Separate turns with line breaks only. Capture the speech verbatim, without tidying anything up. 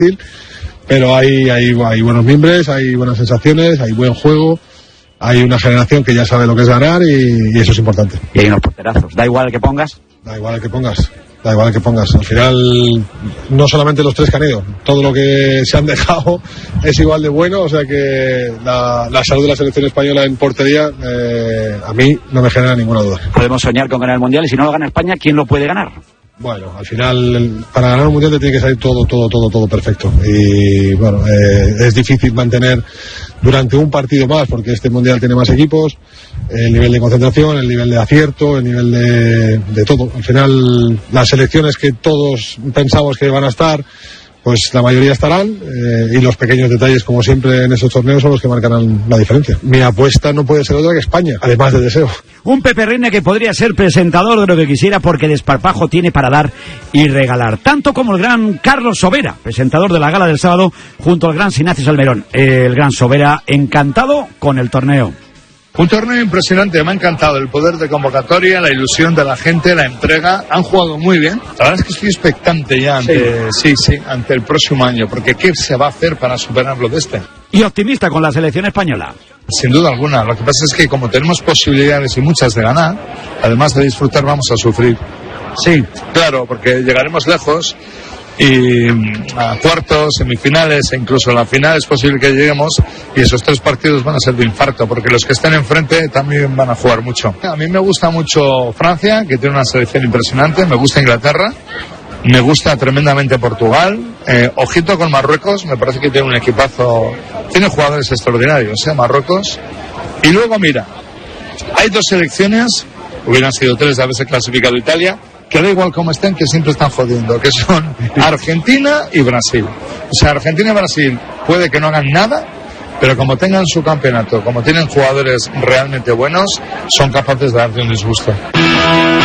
fácil, pero hay, hay, hay buenos mimbres, hay buenas sensaciones, hay buen juego, hay una generación que ya sabe lo que es ganar y, y eso es importante.
Y hay unos porterazos, da igual el que pongas.
Da igual el que pongas, da igual el que pongas. Al final, no solamente los tres que han ido, todo lo que se han dejado es igual de bueno, o sea que la, la salud de la selección española en portería, eh, a mí no me genera ninguna duda.
Podemos soñar con ganar el Mundial y si no lo gana España, ¿quién lo puede ganar?
Bueno, al final, para ganar un Mundial te tiene que salir todo, todo, todo, todo perfecto. Y bueno, eh, es difícil mantener durante un partido más, porque este Mundial tiene más equipos, el nivel de concentración, el nivel de acierto, el nivel de, de todo. Al final, las selecciones que todos pensamos que van a estar, pues la mayoría estarán, eh, y los pequeños detalles, como siempre en esos torneos, son los que marcarán la diferencia. Mi apuesta no puede ser otra que España, además de deseo.
Un Pepe Reina que podría ser presentador de lo que quisiera porque desparpajo tiene para dar y regalar, tanto como el gran Carlos Sobera, presentador de la gala del sábado junto al gran Ignacio Salmerón. El gran Sobera encantado con el torneo.
Un torneo impresionante, me ha encantado el poder de convocatoria, la ilusión de la gente, la entrega, han jugado muy bien. La verdad es que estoy expectante ya ante, sí, sí, sí, ante el próximo año, porque ¿qué se va a hacer para superarlo de este?
Y optimista con la selección española.
Sin duda alguna, lo que pasa es que como tenemos posibilidades y muchas de ganar, además de disfrutar vamos a sufrir. Sí, claro, porque llegaremos lejos y a cuartos, semifinales e incluso a la final es posible que lleguemos y esos tres partidos van a ser de infarto porque los que están enfrente también van a jugar mucho. A mí me gusta mucho Francia, que tiene una selección impresionante, me gusta Inglaterra, me gusta tremendamente Portugal, eh, ojito con Marruecos, me parece que tiene un equipazo, tiene jugadores extraordinarios, ¿eh? Marruecos. Y luego mira, hay dos selecciones, hubieran sido tres de haberse clasificado Italia, que da igual cómo estén, que siempre están jodiendo, que son Argentina y Brasil. O sea, Argentina y Brasil puede que no hagan nada, pero como tengan su campeonato, como tienen jugadores realmente buenos, son capaces de darte un disgusto.